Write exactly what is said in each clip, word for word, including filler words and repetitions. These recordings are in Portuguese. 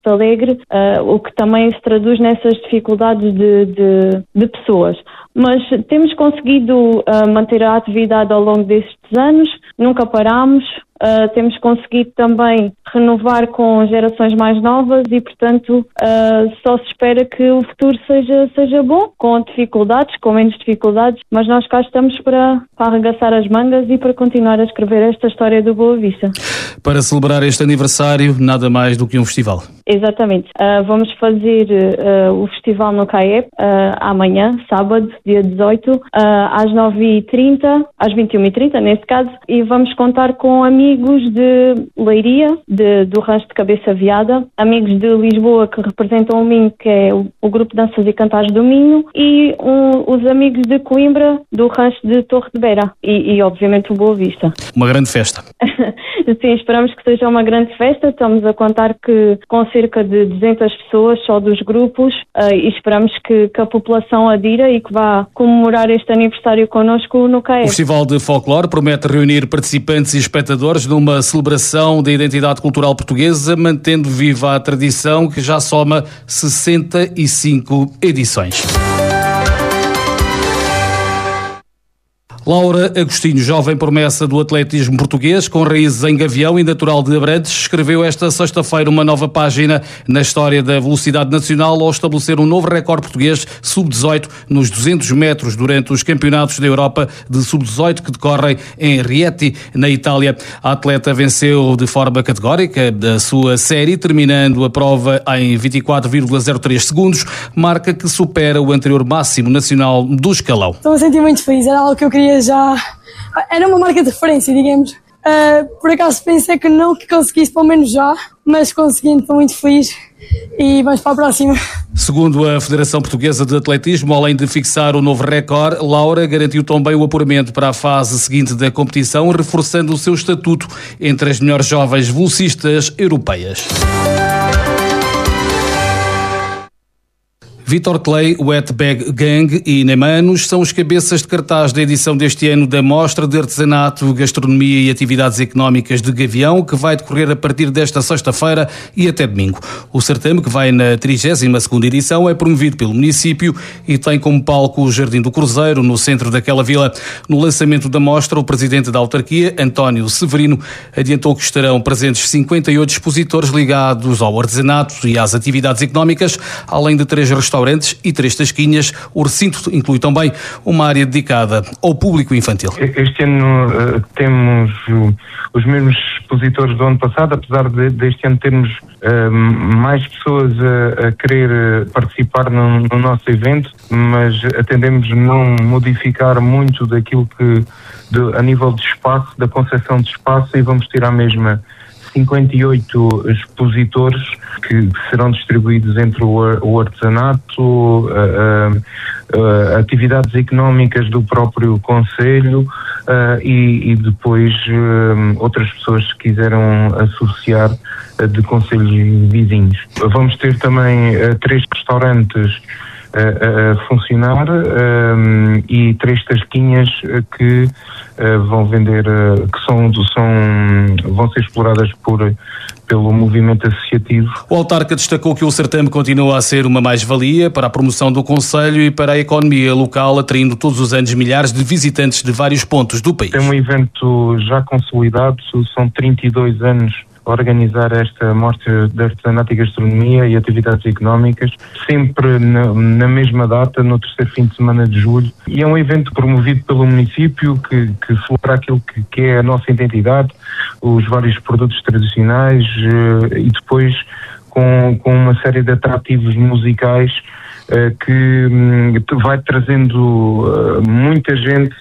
Alegre, uh, o que também se traduz nessas dificuldades de, de, de pessoas. Mas temos conseguido uh, manter a atividade ao longo destes anos, nunca paramos. Uh, temos conseguido também renovar com gerações mais novas e, portanto, uh, só se espera que o futuro seja, seja bom, com dificuldades, com menos dificuldades, mas nós cá estamos para, para arregaçar as mangas e para continuar a escrever esta história do Boa Vista. Para celebrar este aniversário, nada mais do que um festival. Exatamente. Uh, vamos fazer uh, o festival no C A E P uh, amanhã, sábado, dia dezoito, uh, às nove e trinta, às vinte e uma e trinta neste caso, e vamos contar com amigos de Leiria, de, do Rancho de Cabeça Viada, amigos de Lisboa que representam o Minho, que é o, o Grupo de Danças e Cantares do Minho, e um, os amigos de Coimbra, do Rancho de Torre de Beira, e, e obviamente o Boa Vista. Uma grande festa. Sim, esperamos que seja uma grande festa. Estamos a contar que com cerca de duzentas pessoas só dos grupos uh, e esperamos que, que a população adira e que vá comemorar este aniversário connosco no C A E P. O Festival de Folclore promete reunir participantes e espectadores numa celebração da identidade cultural portuguesa, mantendo viva a tradição que já soma sessenta e cinco edições. Laura Agostinho, jovem promessa do atletismo português, com raízes em Gavião e natural de Abrantes, escreveu esta sexta-feira uma nova página na história da velocidade nacional ao estabelecer um novo recorde português sub dezoito nos duzentos metros durante os campeonatos da Europa de sub dezoito que decorrem em Rieti, na Itália. A atleta venceu de forma categórica a sua série, terminando a prova em vinte e quatro vírgula zero três segundos, marca que supera o anterior máximo nacional do escalão. Estou a sentir muito feliz, era algo que eu queria já, era uma marca de referência, digamos. Uh, por acaso pensei que não que conseguisse, pelo menos já, mas conseguindo, estou muito feliz e vamos para a próxima. Segundo a Federação Portuguesa de Atletismo, além de fixar o novo recorde, Laura garantiu também o apuramento para a fase seguinte da competição, reforçando o seu estatuto entre as melhores jovens velocistas europeias. Vitor Clay, Wetbag Gang e Nemanos são os cabeças de cartaz da edição deste ano da Mostra de Artesanato, Gastronomia e Atividades Económicas de Gavião, que vai decorrer a partir desta sexta-feira e até domingo. O certame, que vai na trigésima segunda edição, é promovido pelo município e tem como palco o Jardim do Cruzeiro, no centro daquela vila. No lançamento da mostra, o presidente da autarquia, António Severino, adiantou que estarão presentes cinquenta e oito expositores ligados ao artesanato e às atividades económicas, além de três restaurantes e três tasquinhas. O recinto inclui também uma área dedicada ao público infantil. Este ano uh, temos uh, os mesmos expositores do ano passado, apesar de, deste ano termos uh, mais pessoas a, a querer participar no, no nosso evento, mas atendemos não modificar muito daquilo que, de, a nível de espaço, da concepção de espaço, e vamos ter a mesma cinquenta e oito expositores que serão distribuídos entre o artesanato, uh, uh, uh, atividades económicas do próprio concelho uh, e, e depois uh, outras pessoas que quiseram associar uh, de concelhos vizinhos. Vamos ter também uh, três restaurantes a, a funcionar um, e três tasquinhas que uh, vão vender, uh, que são, são, vão ser exploradas por, pelo movimento associativo. O autarca destacou que o certame continua a ser uma mais-valia para a promoção do concelho e para a economia local, atraindo todos os anos milhares de visitantes de vários pontos do país. É um evento já consolidado, são trinta e dois anos a organizar esta mostra de artesanato e gastronomia e atividades económicas, sempre na, na mesma data, no terceiro fim de semana de julho. E é um evento promovido pelo município que, que celebra aquilo que, que é a nossa identidade, os vários produtos tradicionais uh, e depois com, com uma série de atrativos musicais uh, que um, vai trazendo uh, muita gente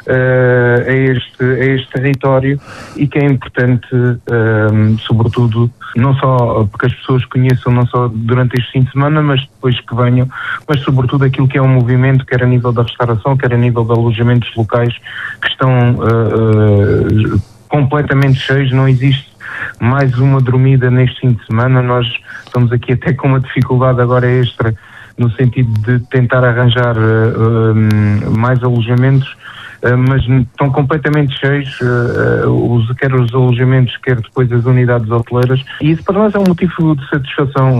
Uh, a, este, a este território e que é importante, uh, sobretudo, não só porque as pessoas conheçam não só durante este fim de semana, mas depois que venham, mas sobretudo aquilo que é um movimento, quer a nível da restauração, quer a nível de alojamentos locais, que estão uh, uh, completamente cheios. Não existe mais uma dormida neste fim de semana. Nós estamos aqui até com uma dificuldade agora extra, no sentido de tentar arranjar uh, um, mais alojamentos, mas estão completamente cheios, quer os alojamentos, quer depois as unidades hoteleiras, e isso para nós é um motivo de satisfação.